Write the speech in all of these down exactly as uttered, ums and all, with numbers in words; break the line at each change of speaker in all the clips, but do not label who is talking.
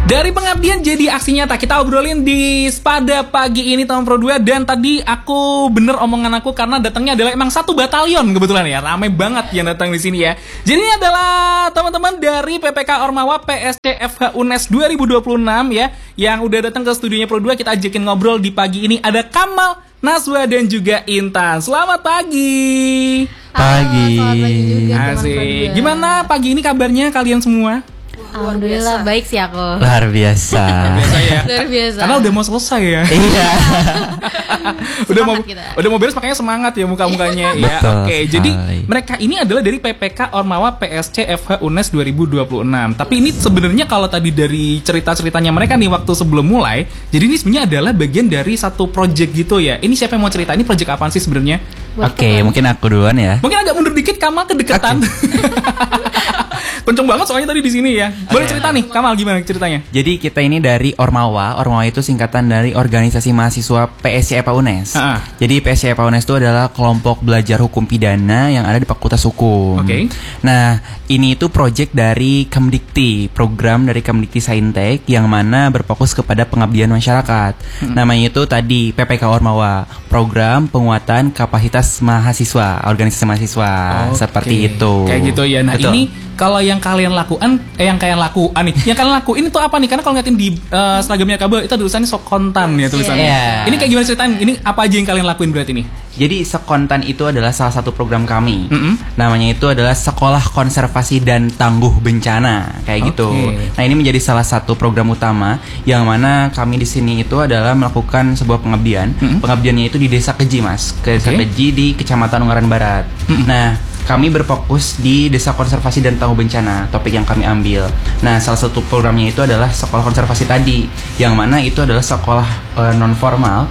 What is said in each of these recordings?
Dari pengabdian jadi aksi nyata, kita obrolin di pada pagi ini tahun Pro dua. Dan tadi aku bener omongan aku karena datangnya adalah emang satu batalion kebetulan ya. Ramai banget yang datang di sini ya. Jadi ini adalah teman-teman dari P P K Ormawa P S C F H U N E S dua ribu dua puluh enam ya, yang udah datang ke studionya Pro dua. Kita ajakin ngobrol di pagi ini. Ada Kamal, Nazwa, dan juga Intan. Selamat pagi.
Pagi. Halo, selamat pagi juga.
Asik. Gimana pagi ini kabarnya kalian semua?
Alhamdulillah baik sih aku.
Luar biasa.
Luar biasa ya.
Luar biasa.
Karena udah mau selesai ya.
Iya.
udah mau
kita.
udah mau beres makanya semangat ya muka-mukanya ya.
Betul
Oke,
sekali.
jadi mereka ini adalah dari P P K Ormawa P S C F H U N E S dua ribu dua puluh enam. Tapi ini sebenarnya kalau tadi dari cerita-ceritanya mereka nih waktu sebelum mulai, jadi ini sebenarnya adalah bagian dari satu project gitu ya. Ini siapa yang mau cerita? Ini project apaan sih sebenarnya?
Oke, okay, mungkin aku duluan ya.
Mungkin agak mundur dikit, Kamal kedeketan. Kenceng banget soalnya tadi di sini ya. Boleh cerita nih, Kamal gimana ceritanya?
Jadi kita ini dari Ormawa. Ormawa itu singkatan dari Organisasi Mahasiswa P S C F H U N E S.
Ha-ha.
Jadi P S C F H U N E S itu adalah kelompok belajar hukum pidana yang ada di Fakultas Hukum.
Oke. Okay.
Nah, ini itu project dari Kemdikti, program dari Kemdikti Saintek yang mana berfokus kepada pengabdian masyarakat. Hmm. Namanya itu tadi P P K Ormawa, program penguatan kapasitas mahasiswa, organisasi mahasiswa.
Okay.
Seperti itu.
Kayak gitu ya. Nah,
betul.
ini kalau yang kalian lakukan, eh yang kalian lakukan nih, yang kalian lakuin itu apa nih? Karena kalau ngeliatin di uh, seragamnya kabel itu tulisannya sok kontan ya tulisannya.
Yeah.
Ini kayak gimana ceritain? Ini apa aja yang kalian lakuin berarti nih?
Jadi Sekontan itu adalah salah satu program kami.
Mm-hmm.
Namanya itu adalah Sekolah Konservasi dan Tangguh Bencana, kayak gitu.
Okay.
Nah, ini menjadi salah satu program utama yang mana kami di sini itu adalah melakukan sebuah pengabdian. Mm-hmm. Pengabdiannya itu di Desa Keji, Mas. Ke Desa
Okay.
Keji di Kecamatan Ungaran Barat. Mm-hmm. Nah, kami berfokus di Desa Konservasi dan Tangguh Bencana, topik yang kami ambil. Nah, salah satu programnya itu adalah sekolah konservasi tadi, yang mana itu adalah sekolah uh, non formal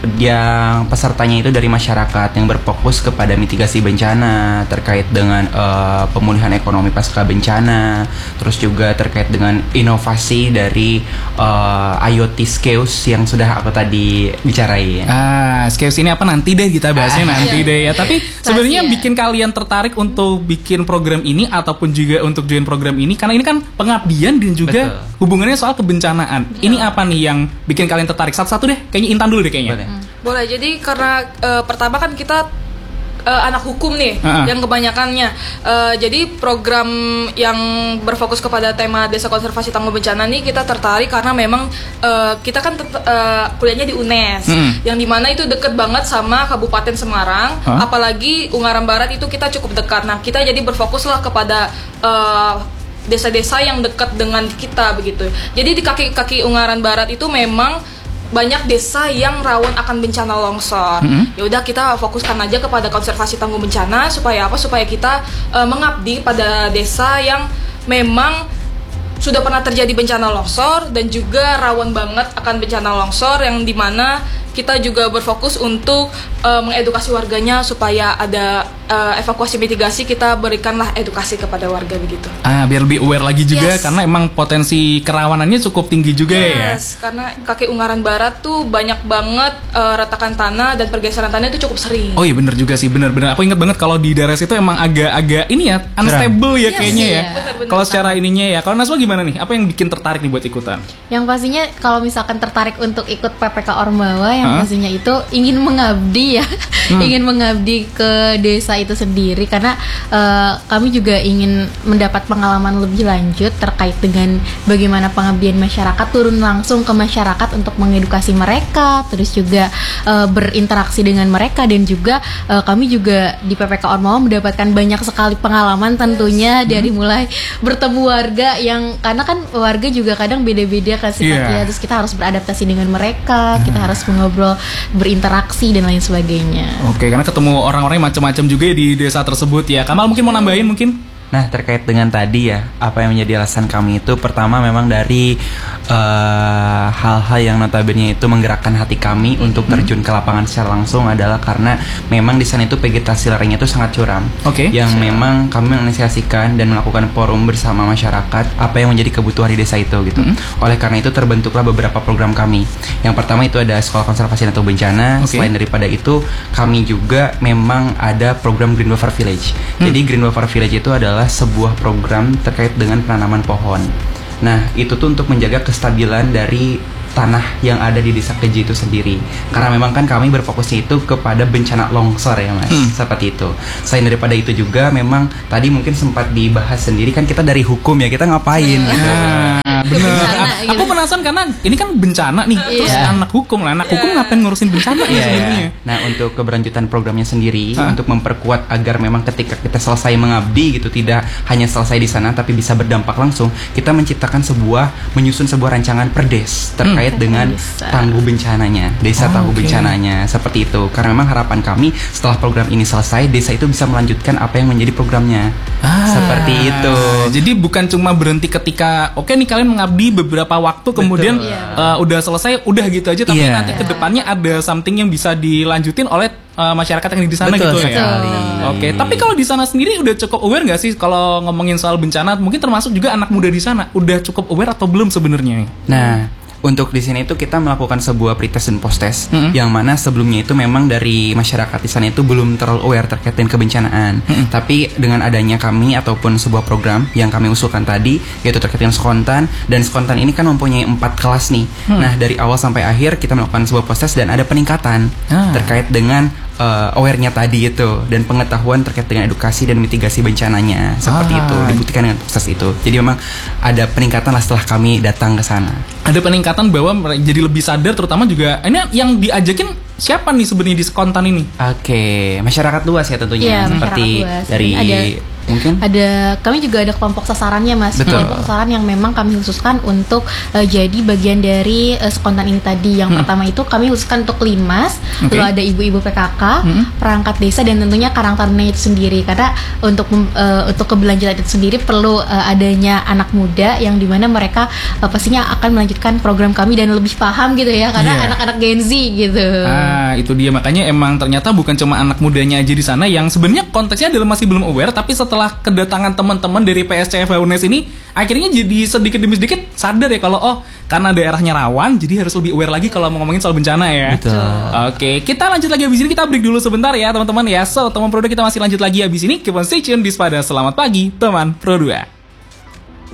yang pesertanya itu dari masyarakat yang berfokus kepada mitigasi bencana, terkait dengan uh, pemulihan ekonomi pasca bencana, terus juga terkait dengan inovasi dari uh, I O T skills yang sudah aku tadi bicarain.
Ah, skills ini apa nanti deh kita bahasnya
Ah,
nanti
iya.
deh ya. Tapi sebenarnya
ya.
bikin kalian tertarik untuk bikin program ini ataupun juga untuk join program ini karena ini kan pengabdian dan juga
Betul.
hubungannya soal kebencanaan.
Betul.
Ini apa nih yang bikin kalian tertarik? Satu-satu deh, kayaknya Intan dulu deh kayaknya.
Boleh.
Boleh, jadi karena uh, pertama kan kita uh, anak hukum nih,
Uh-uh.
yang kebanyakannya. Uh, jadi program yang berfokus kepada tema Desa Konservasi Tangguh Bencana nih kita tertarik karena memang uh, kita kan tet- uh, kuliahnya di U N E S,
Hmm.
yang dimana itu deket banget sama Kabupaten Semarang,
Huh?
apalagi Ungaran Barat itu kita cukup dekat. Nah, kita jadi berfokuslah kepada uh, desa-desa yang dekat dengan kita begitu. Jadi di kaki-kaki Ungaran Barat itu memang banyak desa yang rawan akan bencana longsor.
Mm-hmm.
Ya udah kita fokuskan aja kepada konservasi tangguh bencana supaya apa? Supaya kita uh, mengabdi pada desa yang memang sudah pernah terjadi bencana longsor dan juga rawan banget akan bencana longsor, yang dimana kita juga berfokus untuk uh, mengedukasi warganya supaya ada uh, evakuasi mitigasi. Kita berikanlah edukasi kepada warga begitu.
Ah, biar lebih aware lagi juga
Yes.
karena emang potensi kerawanannya cukup tinggi juga ya.
Yes, karena kaki Ungaran Barat tuh banyak banget uh, retakan tanah dan pergeseran tanah itu cukup sering.
Oh iya bener juga sih, bener-bener. Aku ingat banget kalau di daerah situ emang agak-agak ini ya, unstable ya
Yes,
kayaknya
iya.
ya.
Bener-bener.
Kalau secara ininya ya. Kalau Naswa gimana nih? Apa yang bikin tertarik nih buat ikutan?
Yang pastinya kalau misalkan tertarik untuk ikut P P K Ormawa, yang
Hah?
pastinya itu ingin mengabdi ya,
Hmm.
ingin mengabdi ke desa itu sendiri karena eh, kami juga ingin mendapat pengalaman lebih lanjut terkait dengan bagaimana pengabdian masyarakat, turun langsung ke masyarakat untuk mengedukasi mereka, terus juga eh, berinteraksi dengan mereka, dan juga eh, kami juga di P P K Ormawa mendapatkan banyak sekali pengalaman tentunya dari mulai bertemu warga yang karena kan warga juga kadang beda-beda kan sifatnya,
Iya.
terus kita harus beradaptasi dengan mereka, kita harus mengobrol, berinteraksi dan lain sebagainya.
Oke, karena ketemu orang-orang yang macam-macam juga ya di desa tersebut ya. Kamal mungkin mau nambahin mungkin?
Nah, terkait dengan tadi ya, apa yang menjadi alasan kami itu pertama memang dari uh, hal-hal yang notabene itu menggerakkan hati kami untuk terjun ke lapangan secara langsung adalah karena memang di sana itu vegetasi lerengnya itu sangat curam.
Oke.
Yang memang kami menginisiasikan dan melakukan forum bersama masyarakat apa yang menjadi kebutuhan di desa itu gitu.
Mm-hmm.
Oleh karena itu terbentuklah beberapa program kami. Yang pertama itu ada Sekolah Konservasi dan Tangguh Bencana.
Oke.
Selain daripada itu, kami juga memang ada program Green Water Village.
Hmm.
Jadi Green Water Village itu adalah sebuah program terkait dengan penanaman pohon. Nah, itu tuh untuk menjaga kestabilan dari tanah yang ada di Desa Keji itu sendiri. Karena memang kan kami berfokusnya itu kepada bencana longsor ya Mas, hmm. seperti itu. Selain daripada itu juga memang tadi mungkin sempat dibahas sendiri kan kita dari hukum ya, kita ngapain gitu.
Nah, bener.
Bencana, gitu.
Aku penasaran karena ini kan bencana nih, terus
Iya.
anak hukum lah, anak hukum ngapain ngurusin bencana ya
Iya,
sebenarnya?
iya. Nah, untuk keberlanjutan programnya sendiri,
Hah?
untuk memperkuat agar memang ketika kita selesai mengabdi gitu, tidak hanya selesai di sana tapi bisa berdampak langsung, kita menciptakan sebuah, menyusun sebuah rancangan perdes terkait
Hmm.
dengan
Desa.
tangguh bencananya, desa
Oh,
tangguh
oke.
bencananya, seperti itu. Karena memang harapan kami setelah program ini selesai, desa itu bisa melanjutkan apa yang menjadi programnya.
Ah,
Seperti itu.
Jadi bukan cuma berhenti ketika oke nih kalian mengabdi beberapa waktu kemudian
Iya.
uh, udah selesai udah gitu aja, tapi
Iya.
nanti kedepannya ada something yang bisa dilanjutin oleh uh, masyarakat yang di sana
Betul
gitu ya.
sekali.
Oke, tapi kalau di sana sendiri udah cukup aware nggak sih kalau ngomongin soal bencana? Mungkin termasuk juga anak muda di sana udah cukup aware atau belum sebenarnya?
Nah, untuk di sini itu kita melakukan sebuah pretest dan post-test,
Mm-hmm.
yang mana sebelumnya itu memang dari masyarakat di sana itu belum terlalu aware terkait dengan kebencanaan.
Mm-hmm.
Tapi dengan adanya kami ataupun sebuah program yang kami usulkan tadi, yaitu terkait dengan skontan, dan skontan ini kan mempunyai empat kelas nih.
Hmm.
Nah, dari awal sampai akhir kita melakukan sebuah post-test dan ada peningkatan
Ah.
terkait dengan uh, aware-nya tadi itu, dan pengetahuan terkait dengan edukasi dan mitigasi bencananya, seperti
Ah.
itu dibuktikan dengan proses itu. Jadi memang ada peningkatan lah setelah kami datang ke sana.
Ada peningkatan bahwa mere- jadi lebih sadar, terutama juga ini yang diajakin siapa nih sebenarnya di kontan ini?
Oke, masyarakat luas ya tentunya,
Iya,
seperti
masyarakat luas.
dari
Ada-
mungkin
Ada, kami juga ada kelompok sasarannya Mas.
Betul.
Kelompok sasaran yang memang kami khususkan untuk eh, jadi bagian dari eh, spontan ini tadi. Yang pertama itu kami khususkan untuk Limas,
Oke.
lalu ada ibu-ibu P K K,
Hmm.
perangkat desa, dan tentunya Karang Taruna itu sendiri. Karena untuk mem- eh, untuk keberlanjutan itu sendiri perlu eh, adanya anak muda yang dimana mereka eh, pastinya akan melanjutkan program kami dan lebih paham gitu ya, karena
Iya.
anak-anak Gen Z gitu.
Ah, itu dia, makanya emang ternyata bukan cuma anak mudanya aja di sana yang sebenarnya konteksnya adalah masih belum aware, tapi setelah kedatangan teman-teman dari P S C F UNES ini akhirnya jadi sedikit demi sedikit sadar ya kalau oh karena daerahnya rawan jadi harus lebih aware lagi kalau mau ngomongin soal bencana ya.
Betul.
Oke, kita lanjut lagi abis ini, kita break dulu sebentar ya teman-teman ya. So, teman produk kita masih lanjut lagi abis ini. Keep on stay tune di Spada. Selamat pagi teman Pro dua.